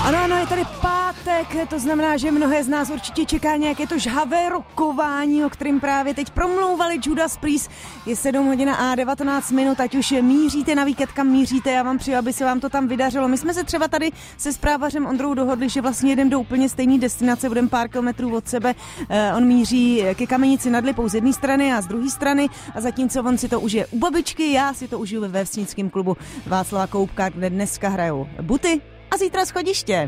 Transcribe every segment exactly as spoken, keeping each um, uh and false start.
Ano, ano, je tady pátek, to znamená, že mnohé z nás určitě čeká nějaké to žhavé rokování, o kterém právě teď promlouvali Judas Priest. Je sedm hodin a devatenáct minut, ať už míříte na víkend, kam míříte, já vám přeju, aby se vám to tam vydařilo. My jsme se třeba tady se správařem Ondrou dohodli, že vlastně jedeme do úplně stejné destinace, budeme pár kilometrů od sebe. Uh, on míří ke Kamenici nad Lipou z jedné strany a z druhé strany, a zatímco on si to užije u babičky, já si to užiju ve Vesnickém klubu Václava Koupka, kde dneska hrajou Buty a zítra Schodiště.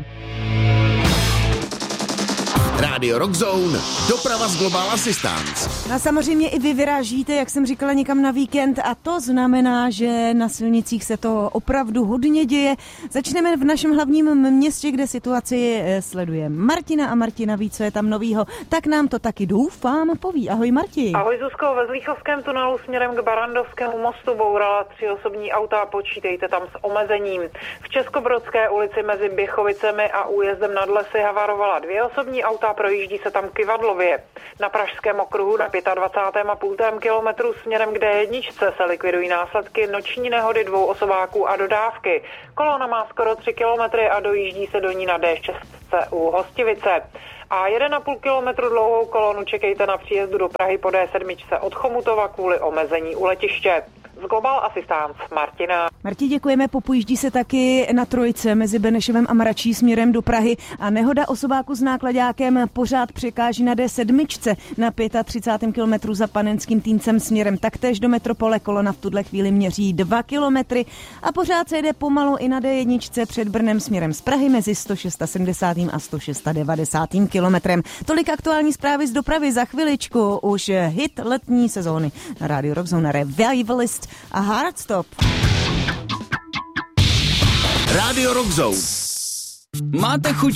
Rádio Rock Zone, doprava z Global Assistance. A samozřejmě i vy vyrážíte, jak jsem říkala, někam na víkend, a to znamená, že na silnicích se to opravdu hodně děje. Začneme v našem hlavním městě, kde situaci sleduje Martina, a Martina ví, co je tam novýho, tak nám to taky doufám poví. Ahoj Marti. Ahoj Zuzko, ve Zlíchovském tunelu směrem k Barandovskému mostu bourala tři osobní auta, počítejte tam s omezením. V Českobrodské ulici mezi Běchovicemi a újezdem nad Lesy havarovala dvě osobní auta, projíždí se tam Kyvadlově. Na Pražském okruhu na dvacátém pátém a půl kilometru směrem k D jedna se likvidují následky noční nehody dvou osobáků a dodávky. Kolona má skoro tři kilometry a dojíždí se do ní na D šest u Hostivice. A jeden a půl kilometru dlouhou kolonu čekejte na příjezdu do Prahy po D sedm od Chomutova kvůli omezení u letiště. Z Global Assistance Martina. Marti, děkujeme, popojíždí se taky na trojce mezi Benešovem a Mračí směrem do Prahy a nehoda osobáku s nákladákem pořád překáží na D sedm na třicátém pátém kilometru za Panenským Týncem směrem taktéž do metropole. Kolona v tuhle chvíli měří dva kilometry a pořád se jede pomalu i na D jedna před Brnem směrem z Prahy mezi sto sedmdesát šest a sto devadesát šest kilometrem. Tolik aktuální zprávy z dopravy, za chviličku už hit letní sezóny na Radio Rock Zone, Revivalist a Hardstop. Radio Rock Zone. Máte chuť